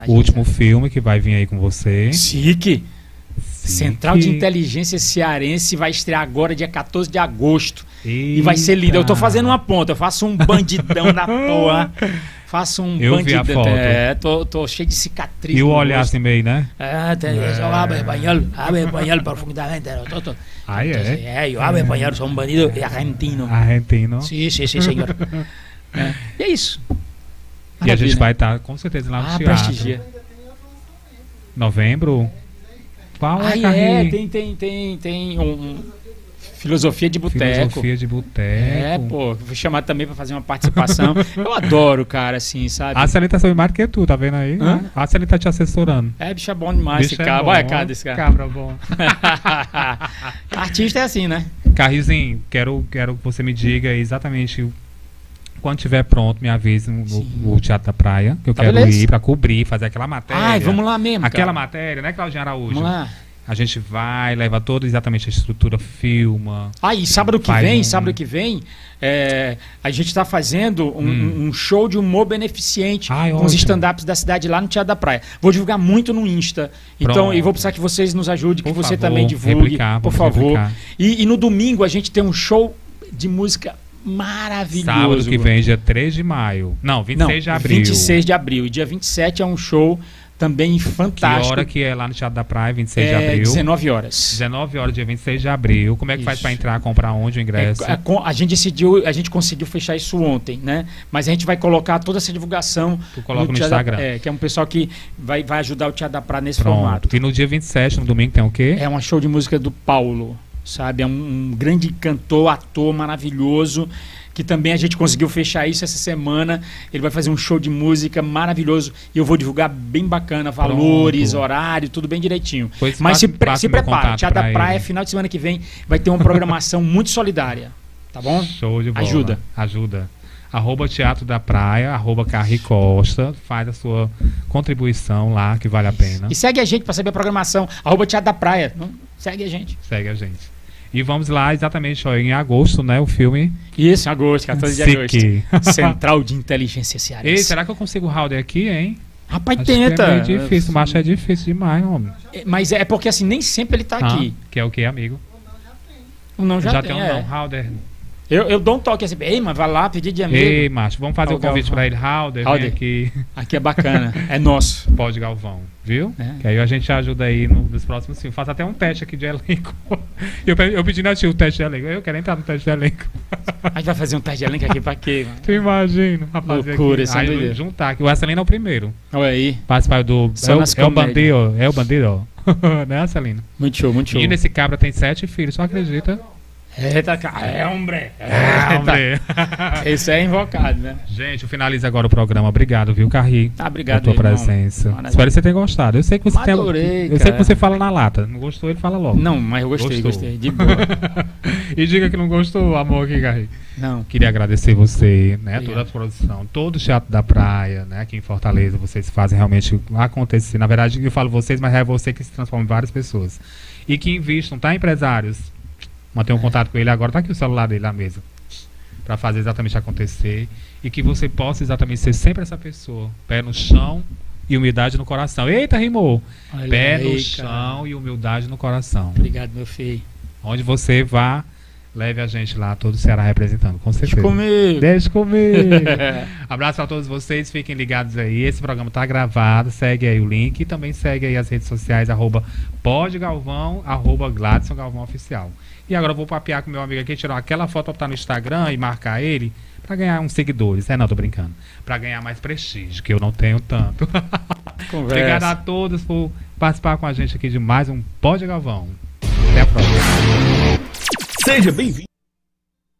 O último filme que vai vir aí com você. Chique. Central de Inteligência Cearense vai estrear agora, dia 14 de agosto. Eita. E vai ser lindo. Eu tô fazendo uma ponta, eu faço um bandidão da porra. Faço um eu vi a foto. Tô cheio de cicatriz. E o olhar assim meio, né? Eu hablo espanhol profundamente. Ah, é? Eu hablo espanhol, sou um bandido argentino. Argentino. Sim, senhor. E é isso. E a gente vai estar com certeza lá no teatro. Prestigia. Novembro? Qual é, tem Filosofia de Boteco. Filosofia de Boteco. Vou chamar também pra fazer uma participação. Eu adoro, cara, assim, sabe? A Celita sabe mais do que tu, tá vendo aí? A Celita tá te assessorando. Bicho é bom demais esse cara. Olha a cara desse cara. Cabra bom. Artista é assim, né? Carrizinho, quero que você me diga exatamente quando estiver pronto, me avise no Teatro da Praia, que eu quero ir pra cobrir, fazer aquela matéria. Vamos lá mesmo, aquela matéria, né, Claudinha Araújo? Vamos lá. A gente vai, leva toda exatamente a estrutura, filma. E sábado que vem, a gente tá fazendo um show de humor beneficente com os stand-ups da cidade lá no Teatro da Praia. Vou divulgar muito no Insta. Então, e vou precisar que vocês nos ajudem, que você também divulgue, por favor. E no domingo a gente tem um show de música maravilhoso. Sábado que vem, dia 3 de maio. Não, 26 de abril. 26 de abril. E dia 27 é um show também fantástico. Que hora que é lá no Teatro da Praia, 26 de abril? 19 horas. 19 horas, dia 26 de abril. Como é que faz para entrar, comprar onde o ingresso? A gente conseguiu fechar isso ontem, né? Mas a gente vai colocar toda essa divulgação no Instagram. Que é um pessoal que vai ajudar o Teatro da Praia nesse formato. E no dia 27, no domingo, tem o quê? É um show de música do Paulo, sabe? É um grande cantor, ator maravilhoso, que também a gente conseguiu fechar isso essa semana. Ele vai fazer um show de música maravilhoso e eu vou divulgar bem bacana, valores, horário, tudo bem direitinho. Mas se prepara, Teatro da Praia, final de semana que vem, vai ter uma programação muito solidária, tá bom? Show de bola. Ajuda. @Teatro da Praia, @Carri Costa, faz a sua contribuição lá, que vale a pena. E segue a gente para saber a programação, @Teatro da Praia. Segue a gente. Segue a gente. E vamos lá exatamente em agosto, né? O filme. Isso, em agosto, 14 de agosto. Central de Inteligência Cearense. Ei, será que eu consigo o Halder aqui, hein? Rapaz, tenta. É meio difícil, mas é difícil demais, homem. Mas é porque assim, nem sempre ele tá aqui. Que é o que, amigo? O não já tem um não, Halder. Eu dou um toque assim, ei, mas vai lá pedir de amigo. Ei, macho, vamos fazer o convite pra ele. Halder, vem aqui. Aqui é bacana, é nosso. Pode, Galvão, viu? Que aí a gente ajuda aí nos próximos filmes. Faço até um teste aqui de elenco. Eu pedi na tia o teste de elenco. Eu quero entrar no teste de elenco. A gente vai fazer um teste de elenco aqui pra quê, mano? Tu imagina, rapaz. Loucura, isso aí juntar aqui. O Arcelino é o primeiro. Olha aí. Participar do... É o bandido, né, Arcelino? Muito show, muito show. E nesse cabra tem 7 filhos, só acredita? Hombre. Isso é invocado, né? Gente, eu finalizo agora o programa. Obrigado, viu, Carri? Obrigado pela tua presença. Espero que você tenha gostado. Eu sei que você eu sei que você fala na lata. Não gostou, ele fala logo. Não, mas eu gostei. De boa. E diga que não gostou, amor, aqui, Carri. Não. Queria agradecer você, né? Toda a produção, todo o Teatro da Praia, né? Aqui em Fortaleza, vocês fazem realmente acontecer. Na verdade, eu falo vocês, mas é você que se transforma em várias pessoas. E que investam, tá, empresários? Mantenha um contato com ele agora, tá aqui o celular dele na mesa, para fazer exatamente acontecer e que você possa exatamente ser sempre essa pessoa, pé no chão e humildade no coração. Eita, rimou! Pé no chão e humildade no coração. Obrigado, meu filho. Onde você vá, leve a gente lá, todo o Ceará representando, com certeza. Deixa comigo. Abraço a todos vocês, fiquem ligados aí. Esse programa tá gravado, segue aí o link e também segue aí as redes sociais, @podgalvão, @Gladson Galvão Oficial. E agora eu vou papear com meu amigo aqui, tirar aquela foto pra botar no Instagram e marcar ele pra ganhar uns seguidores. Não, tô brincando. Pra ganhar mais prestígio, que eu não tenho tanto. Obrigado a todos por participar com a gente aqui de mais um Pod Galvão. Até a próxima. Seja bem-vindo.